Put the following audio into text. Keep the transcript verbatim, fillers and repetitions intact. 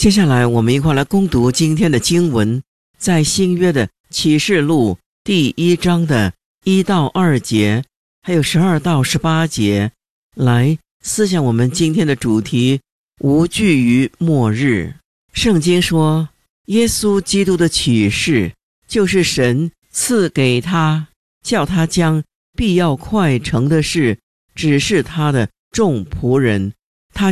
接下来我们一块来攻读今天的经文，在新约的启示录第一章的一到二节，还有十二到十八节，来思想我们今天的主题：无惧于末日。圣经说，耶稣基督的启示就是神赐给他，叫他将必要快成的事指示他的众仆人，